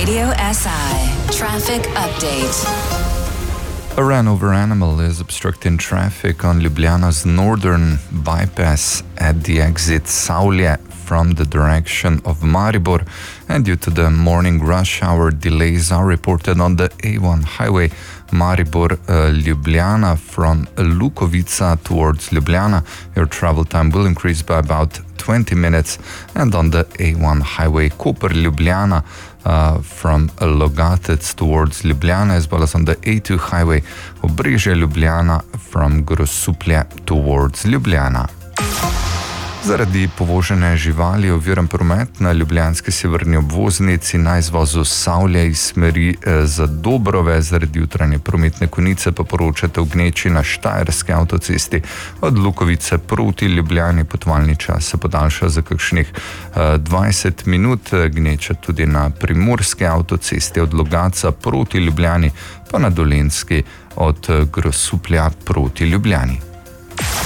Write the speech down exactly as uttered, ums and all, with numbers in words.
Radio S I traffic update. A ran-over animal is obstructing traffic on Ljubljana's northern bypass at the exit Savlje from the direction of Maribor, and due to the morning rush hour, delays are reported on the A one highway Maribor-Ljubljana uh, from Lukovica towards Ljubljana. Your travel time will increase by about twenty minutes, and on the A one highway Koper-Ljubljana uh, from Logatec towards Ljubljana, as well as on the A two highway Obrežje-Ljubljana from Grosuplje towards Ljubljana. Zaradi povožene živali oviran promet na ljubljanski severni obvoznici na izvozu Savlje iz smeri za Dobrove, zaradi jutranje prometne konice pa poročate o gneči na Štajerski avtocesti od Lukovice proti Ljubljani. Potovalni čas se podaljša za kakšnih dvajset minut, gneča tudi na Primorski avtocesti od Logatca proti Ljubljani, pa na Dolenjski od Grosuplja proti Ljubljani.